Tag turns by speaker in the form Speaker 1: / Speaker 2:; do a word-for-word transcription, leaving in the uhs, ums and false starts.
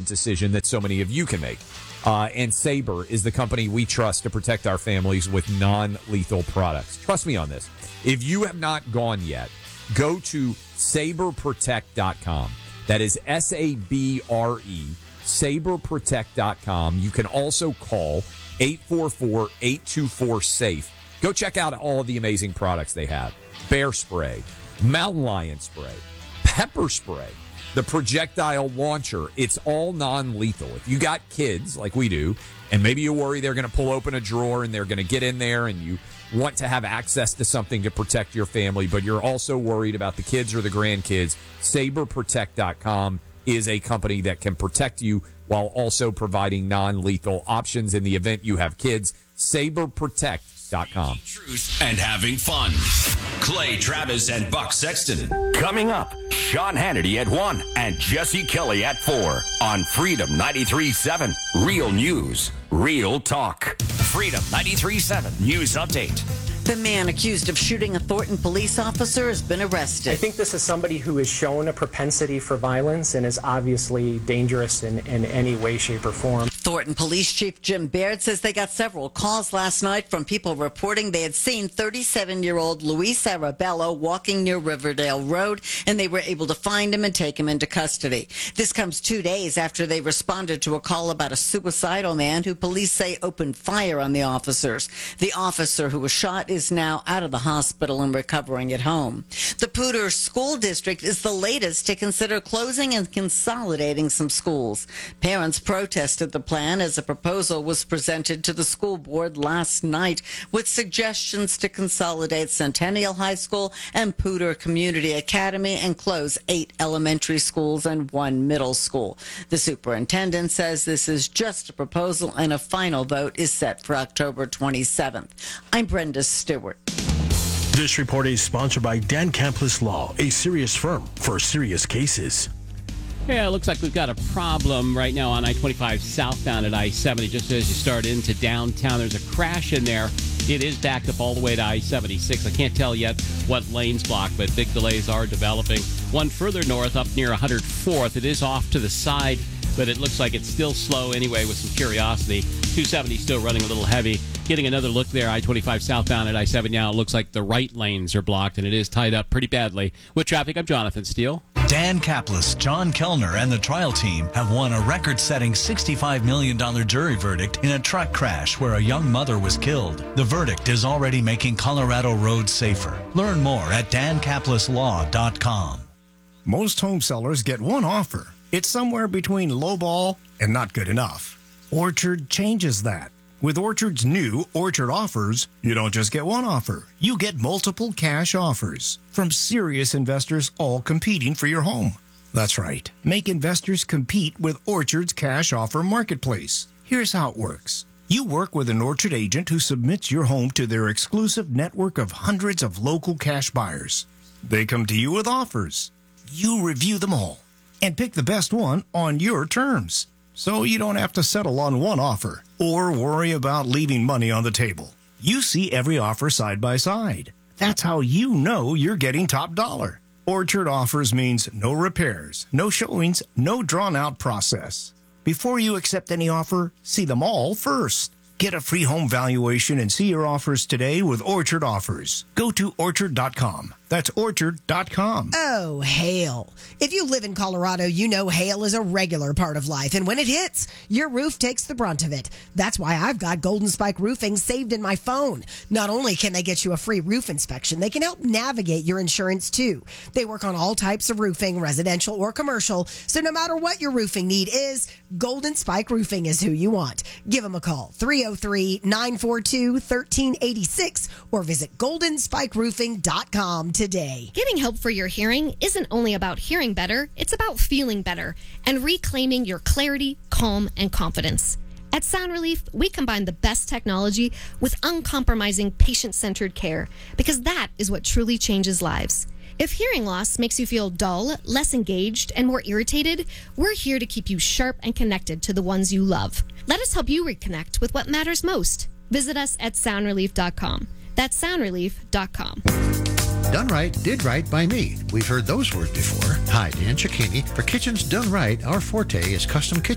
Speaker 1: decision that so many of you can make. Uh, and Sabre is the company we trust to protect our families with non-lethal products. Trust me on this. If you have not gone yet, go to sabre protect dot com. That is S A B R E, sabre protect dot com. You can also call eight four four, eight two four, SAFE. Go check out all of the amazing products they have. Bear spray, mountain lion spray, pepper spray, the projectile launcher. It's all non-lethal. If you got kids like we do, and maybe you worry they're going to pull open a drawer and they're going to get in there, and you want to have access to something to protect your family, but you're also worried about the kids or the grandkids, sabre protect dot com is a company that can protect you while also providing non-lethal options in the event you have kids. sabre protect dot com.
Speaker 2: Truth and having fun. Clay Travis and Buck Sexton.
Speaker 3: Coming up, Sean Hannity at one and Jesse Kelly at four on Freedom ninety-three point seven. Real news, real talk. Freedom ninety-three point seven News Update.
Speaker 4: The man accused of shooting a Thornton police officer has been arrested.
Speaker 5: I think this is somebody who has shown a propensity for violence and is obviously dangerous in, in any way, shape, or form.
Speaker 4: Thornton Police Chief Jim Baird says they got several calls last night from people reporting they had seen thirty-seven-year-old Luis Arabello walking near Riverdale Road, and they were able to find him and take him into custody. This comes two days after they responded to a call about a suicidal man who police say opened fire on the officers. The officer who was shot is now out of the hospital and recovering at home. The Poudre School District is the latest to consider closing and consolidating some schools. Parents protested the plan as a proposal was presented to the school board last night with suggestions to consolidate Centennial High School and Poudre Community Academy and close eight elementary schools and one middle school. The superintendent says this is just a proposal and a final vote is set for October twenty-seventh. I'm Brenda Stewart.
Speaker 6: This report is sponsored by Dan Campus Law, a serious firm for serious cases.
Speaker 7: Yeah, it looks like we've got a problem right now on I twenty-five southbound at I seventy. Just as you start into downtown, there's a crash in there. It is backed up all the way to I seventy-six. I can't tell yet what lane's blocked, but big delays are developing. One further north up near one hundred fourth. It is off to the side, but it looks like it's still slow anyway with some curiosity. two seventy still running a little heavy. Getting another look there, I twenty-five southbound at I seventy now. It looks like the right lanes are blocked, and it is tied up pretty badly. With traffic, I'm Jonathan Steele.
Speaker 8: Dan Kaplis, John Kellner, and the trial team have won a record-setting sixty-five million dollars jury verdict in a truck crash where a young mother was killed. The verdict is already making Colorado roads safer. Learn more at dan kaplis law dot com.
Speaker 9: Most home sellers get one offer. It's somewhere between lowball and not good enough. Orchard changes that. With Orchard's new Orchard Offers, you don't just get one offer. You get multiple cash offers from serious investors all competing for your home. That's right. Make investors compete with Orchard's cash offer marketplace. Here's how it works. You work with an Orchard agent who submits your home to their exclusive network of hundreds of local cash buyers. They come to you with offers. You review them all and pick the best one on your terms. So you don't have to settle on one offer or worry about leaving money on the table. You see every offer side by side. That's how you know you're getting top dollar. Orchard Offers means no repairs, no showings, no drawn-out process. Before you accept any offer, see them all first. Get a free home valuation and see your offers today with Orchard Offers. Go to orchard dot com. That's orchard dot com.
Speaker 10: Oh, hail. If you live in Colorado, you know hail is a regular part of life. And when it hits, your roof takes the brunt of it. That's why I've got Golden Spike Roofing saved in my phone. Not only can they get you a free roof inspection, they can help navigate your insurance too. They work on all types of roofing, residential or commercial. So no matter what your roofing need is, Golden Spike Roofing is who you want. Give them a call, three oh three, nine four two, one three eight six, or visit golden spike roofing dot com today.
Speaker 11: Getting help for your hearing isn't only about hearing better, it's about feeling better and reclaiming your clarity, calm, and confidence. At Sound Relief, we combine the best technology with uncompromising patient-centered care because that is what truly changes lives. If hearing loss makes you feel dull, less engaged, and more irritated, we're here to keep you sharp and connected to the ones you love. Let us help you reconnect with what matters most. Visit us at sound relief dot com. That's sound relief dot com.
Speaker 12: Done right, did right by me. We've heard those words before. Hi, Dan Cicchini. For kitchens done right, our forte is custom kitchen